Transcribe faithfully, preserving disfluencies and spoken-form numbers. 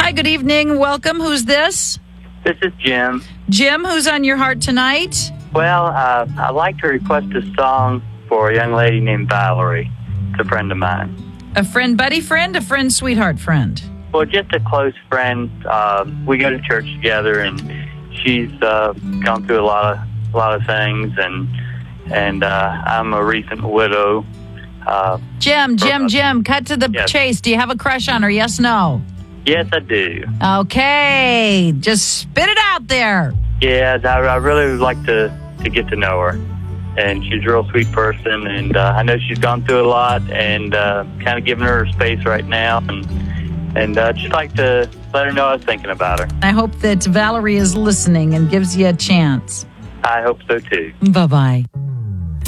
Hi, good evening. Welcome. Who's this? This is Jim. Jim, who's on your heart tonight? Well, uh, I'd like to request a song for a young lady named Valerie. It's a friend of mine. A friend, buddy friend, a friend, sweetheart friend? Well, just a close friend. Uh, we go to church together, and she's uh, gone through a lot of a lot of things, and and uh, I'm a recent widow. Uh, Jim, Jim, Jim, cut to the Yes. chase. Do you have a crush on her? Yes, no? yes, I do. Okay, just spit it out there. Yeah, I, I really would like to, to get to know her. And she's a real sweet person, and uh, I know she's gone through a lot, and uh, kind of giving her space right now. And and uh, just like to let her know I was thinking about her. I hope that Valerie is listening and gives you a chance. I hope so, too. Bye-bye.